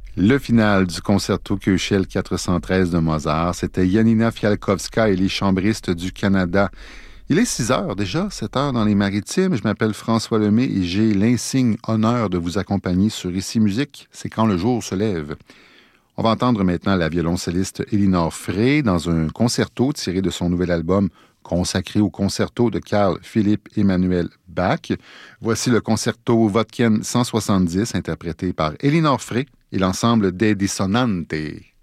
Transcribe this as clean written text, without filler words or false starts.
Le final du concerto Köchel 413 de Mozart, c'était Janina Fialkowska et les chambristes du Canada. Il est 6 heures déjà, 7 heures dans les Maritimes. Je m'appelle François Lemay et j'ai l'insigne honneur de vous accompagner sur Ici Musique. C'est quand le jour se lève. On va entendre maintenant la violoncelliste Elinor Frey dans un concerto tiré de son nouvel album consacré au concerto de Carl Philipp Emanuel Bach. Voici le concerto Wodken 170 interprété par Elinor Frey et l'ensemble des Dissonantes.